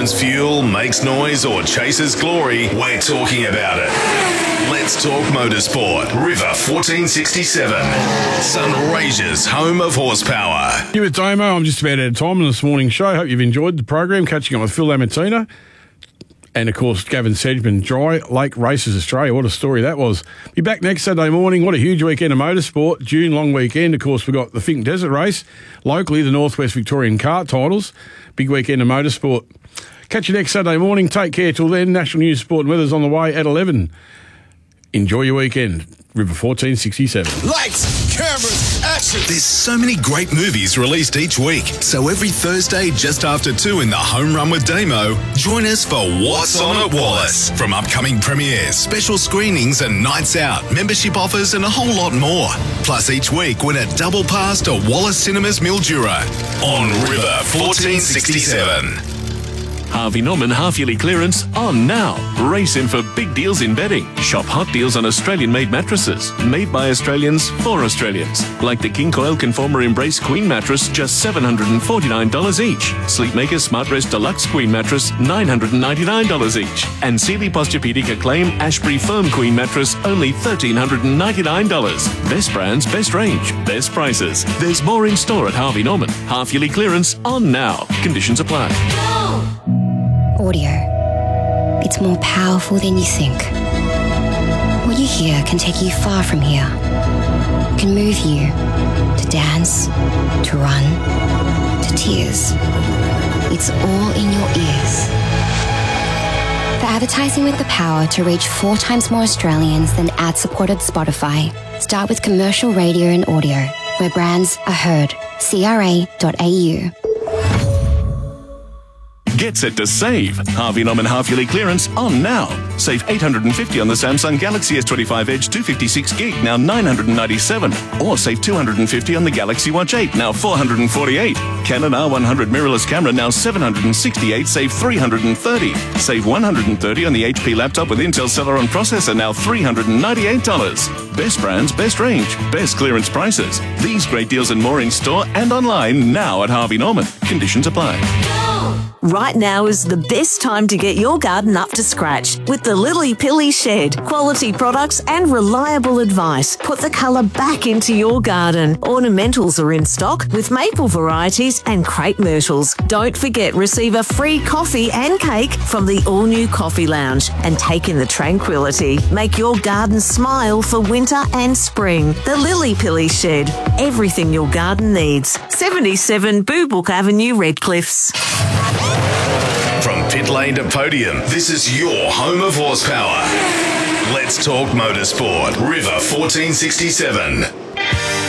burns fuel, makes noise, or chases glory, we're talking about it. Let's talk motorsport. River 1467. Sunraysia's home of horsepower. You with Damo. I'm just about out of time on this morning's show. Hope you've enjoyed the program. Catching up with Phil Lamartina. And, of course, Gavin Sedgman, Dry Lake Races Australia. What a story that was. Be back next Saturday morning. What a huge weekend of motorsport. June long weekend. Of course, we've got the Finke Desert Race. Locally, the Northwest Victorian Kart titles. Big weekend of motorsport. Catch you next Saturday morning. Take care till then. National News, Sport and Weather's on the way at 11. Enjoy your weekend. River 1467. Lights, cameras, action. There's so many great movies released each week. So every Thursday, just after 2 in the Home Run with Damo, join us for What's On at Wallace. From upcoming premieres, special screenings and nights out, membership offers and a whole lot more. Plus each week, win a double pass to Wallace Cinemas Mildura on River 1467. Harvey Norman half-yearly clearance on now. Race in for big deals in bedding. Shop hot deals on Australian-made mattresses. Made by Australians for Australians. Like the King Coil Conformer Embrace Queen mattress, just $749 each. Sleepmaker Smartrest Deluxe Queen mattress, $999 each. And Sealy Posturepedic Acclaim Ashbury Firm Queen mattress, only $1,399. Best brands, best range, best prices. There's more in store at Harvey Norman. Half-yearly clearance on now. Conditions apply. Audio. It's more powerful than you think. What you hear can take you far from here. It can move you to dance, to run, to tears. It's all in your ears. For advertising with the power to reach 4 times more Australians than ad-supported Spotify, start with commercial radio and audio, where brands are heard. CRA.au. Get set to save. Harvey Norman half-yearly clearance on now. Save $850 on the Samsung Galaxy S25 Edge 256 gig, now $997. Or save $250 on the Galaxy Watch 8, now $448. Canon R100 mirrorless camera, now $768, save $330. Save $130 on the HP laptop with Intel Celeron processor, now $398. Best brands, best range, best clearance prices. These great deals and more in store and online now at Harvey Norman. Conditions apply. Right now is the best time to get your garden up to scratch with the Lily Pilly Shed. Quality products and reliable advice. Put the colour back into your garden. Ornamentals are in stock with maple varieties and crepe myrtles. Don't forget, receive a free coffee and cake from the all-new Coffee Lounge and take in the tranquility. Make your garden smile for winter and spring. The Lily Pilly Shed. Everything your garden needs. 77 Boobook Avenue, Redcliffs. From pit lane to podium, this is your home of horsepower. Let's talk motorsport. River 1467.